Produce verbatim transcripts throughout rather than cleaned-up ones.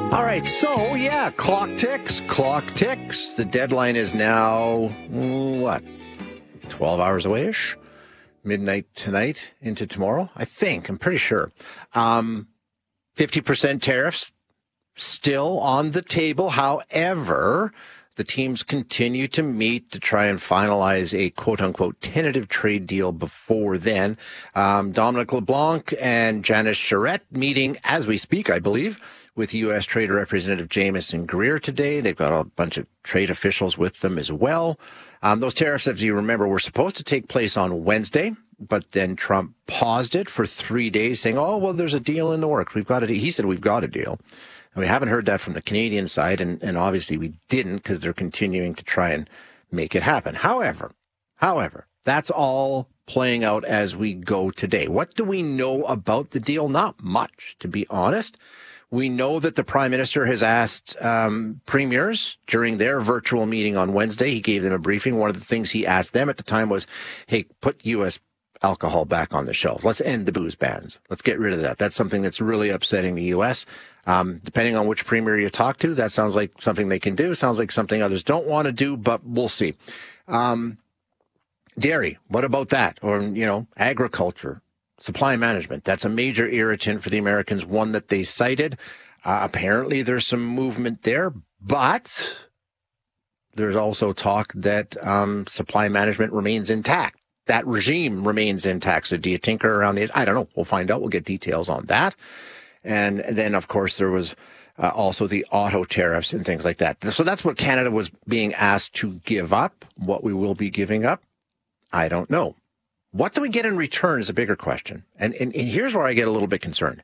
All right, so yeah, clock ticks, clock ticks. The deadline is now, mm, what, twelve hours away-ish? Midnight tonight into tomorrow, I think. I'm pretty sure. Um, fifty percent tariffs still on the table. However, the teams continue to meet to try and finalize a quote-unquote tentative trade deal before then. Um, Dominic LeBlanc and Janice Charette meeting as we speak, I believe, with U S. Trade Representative Jamieson Greer today. They've got a bunch of trade officials with them as well. Um, those tariffs, as you remember, were supposed to take place on Wednesday, but then Trump paused it for three days saying, oh, well, there's a deal in the works. We've got a deal. He said, we've got a deal. And we haven't heard that from the Canadian side, and, and obviously we didn't because they're continuing to try and make it happen. However, however, that's all playing out as we go today. What do we know about the deal? Not much, to be honest. We know that the Prime Minister has asked um, premiers during their virtual meeting on Wednesday. He gave them a briefing. One of the things he asked them at the time was, hey, put U S alcohol back on the shelf. Let's end the booze bans. Let's get rid of that. That's something that's really upsetting the U S. Um, depending on which premier you talk to, that sounds like something they can do. Sounds like something others don't want to do, but we'll see. Um, dairy, what about that? Or, you know, agriculture, supply management. That's a major irritant for the Americans, one that they cited. Uh, apparently there's some movement there, but there's also talk that um, supply management remains intact. That regime remains intact. So do you tinker around the, I don't know. We'll find out. We'll get details on that. And then, of course, there was uh, also the auto tariffs and things like that. So that's what Canada was being asked to give up. What we will be giving up, I don't know. What do we get in return is a bigger question. And, and, and here's where I get a little bit concerned.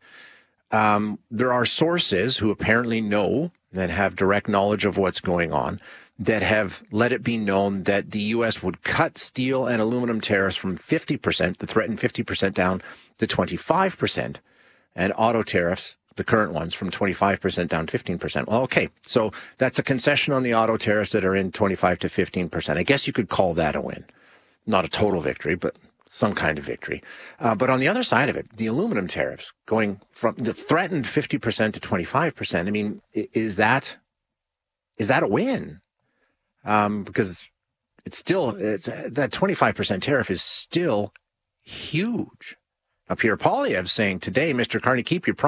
Um, there are sources who apparently know and have direct knowledge of what's going on that have let it be known that the U S would cut steel and aluminum tariffs from fifty percent, the threatened fifty percent, down to twenty-five percent. And auto tariffs, the current ones, from twenty-five percent down to fifteen percent. Well, okay, so that's a concession on the auto tariffs that are in twenty-five to fifteen percent. I guess you could call that a win. Not a total victory, but some kind of victory. Uh, but on the other side of it, the aluminum tariffs going from the threatened fifty percent to twenty-five percent. I mean, is that is that a win? Um, because it's still, it's that twenty-five percent tariff is still huge. Now, Pierre Poilievre saying today, Mister Carney, keep your promise.